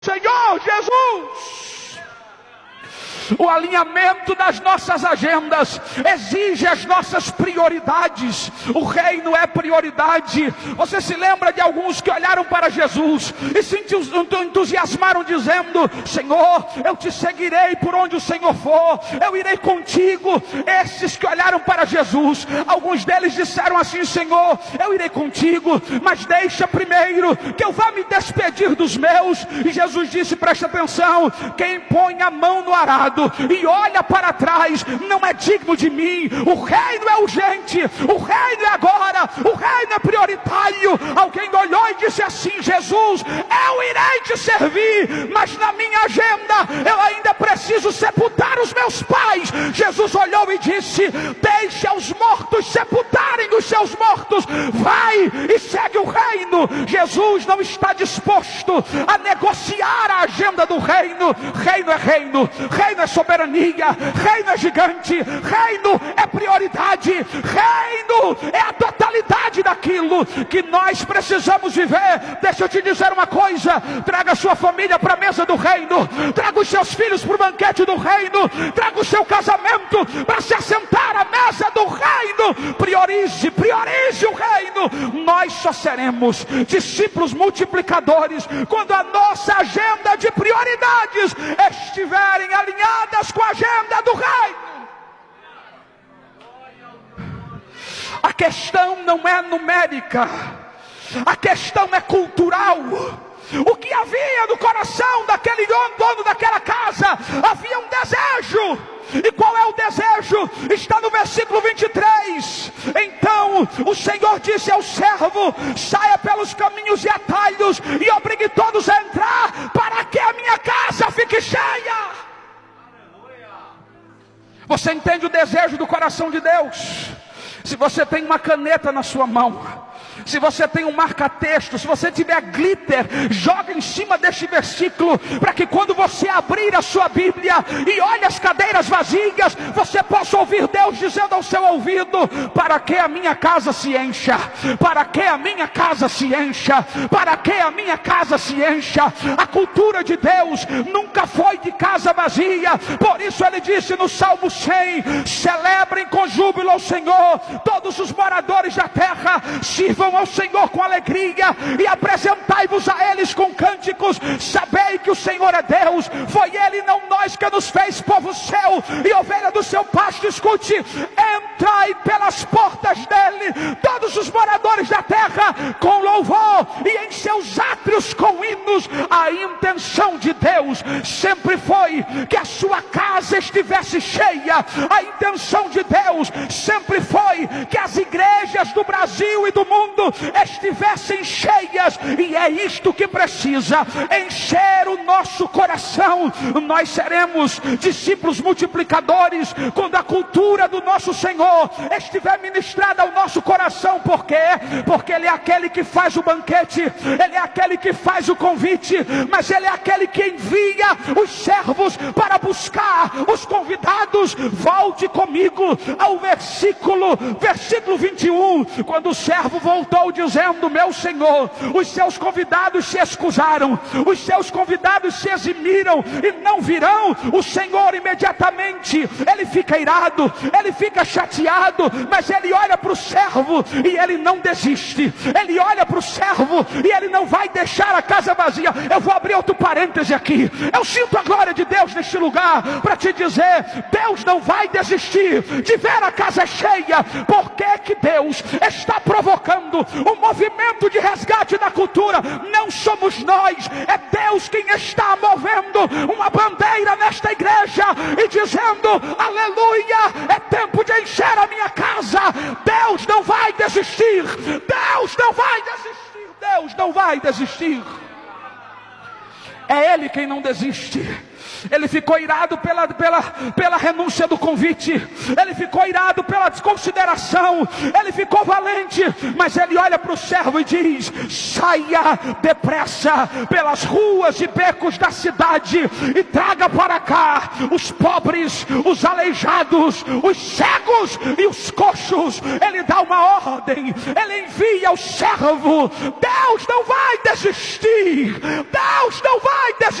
Senhor Jesus. O alinhamento das nossas agendas exige as nossas prioridades. O reino é prioridade. Você se lembra de alguns que olharam para Jesus e se entusiasmaram dizendo: Senhor, eu te seguirei por onde o Senhor for, eu irei contigo. Esses que olharam para Jesus, alguns deles disseram assim: Senhor, eu irei contigo, mas deixa primeiro que eu vá me despedir dos meus. E Jesus disse, presta atenção: quem põe a mão no arado e olha para trás não é digno de mim. O reino é urgente, o reino é agora, o reino é prioritário. Alguém olhou e disse assim: Jesus, eu irei te servir, mas na minha agenda eu ainda preciso sepultar os meus pais. Jesus olhou e disse: deixa os mortos sepultarem os seus mortos, vai e segue o reino. Jesus não está disposto a negociar a agenda do reino. Reino é reino, reino é soberania, reino é gigante, reino é prioridade, reino é a totalidade daquilo que nós precisamos viver. Deixa eu te dizer uma coisa: traga a sua família para a mesa do reino, traga os seus filhos para o banquete do reino, traga o seu casamento para se assentar à mesa do reino. Priorize o reino. Nós só seremos discípulos multiplicadores quando a nossa agenda de prioridades estiverem alinhadas com a agenda do reino. A questão não é numérica, a questão é cultural. O que havia no coração daquele dono daquela casa? Havia um desejo. E qual é o desejo? Está no versículo 23. Então o Senhor disse ao servo: saia pelos caminhos e atalhos e obrigue todos a entrar, para que a minha casa fique cheia. Você entende o desejo do coração de Deus? Se você tem uma caneta na sua mão, se você tem um marca-texto, se você tiver glitter, joga em cima deste versículo, para que quando você abrir a sua Bíblia e olhe as cadeiras vazias, você possa ouvir Deus dizendo ao seu ouvido: para que a minha casa se encha, para que a minha casa se encha, para que a minha casa se encha. A cultura de Deus nunca foi de casa vazia. Por isso ele disse no Salmo 100: celebrem com júbilo ao Senhor todos os moradores da terra, sirvam ao Senhor com alegria e apresentai-vos a eles com cânticos. Sabei que o Senhor é Deus, foi Ele, não nós, que nos fez povo seu e ovelha do seu pasto. Escute: entrai pelas portas dele, todos os moradores da terra, com louvor, e em seus átrios com hinos. A intenção de Deus sempre foi que a sua casa estivesse cheia. A intenção de Deus sempre foi que as igrejas do Brasil e do mundo estivessem cheias, e é isto que precisa encher o nosso coração. Nós seremos discípulos multiplicadores quando a cultura do nosso Senhor estiver ministrada ao nosso coração. Por quê? Porque Ele é aquele que faz o banquete, Ele é aquele que faz o convite, mas Ele é aquele que envia os servos para buscar os convidados. Volte comigo ao versículo 21, quando o servo voltou dizendo: meu Senhor, os seus convidados se excusaram, os seus convidados se eximiram e não virão. O Senhor imediatamente, ele fica irado, ele fica chateado, mas ele olha para o servo e ele não desiste. Ele olha para o servo e ele não vai deixar a casa vazia. Eu vou abrir outro parêntese aqui. Eu sinto a glória de Deus neste lugar para te dizer: Deus não vai desistir de ver a casa cheia. Por que Deus está provocando um movimento de resgate da cultura? Não somos nós, é Deus quem está movendo uma bandeira nesta igreja e dizendo: aleluia, é tempo de encher a minha casa. Deus não vai desistir, Deus não vai desistir, Deus não vai desistir. É Ele quem não desiste. Ele ficou irado pela renúncia do convite. Ele ficou irado pela desconsideração. Ele ficou valente. Mas ele olha para o servo e diz: saia depressa pelas ruas e becos da cidade e traga para cá os pobres, os aleijados, os cegos e os coxos. Ele dá uma ordem. Ele envia o servo. Deus não vai desistir. Deus não vai desistir.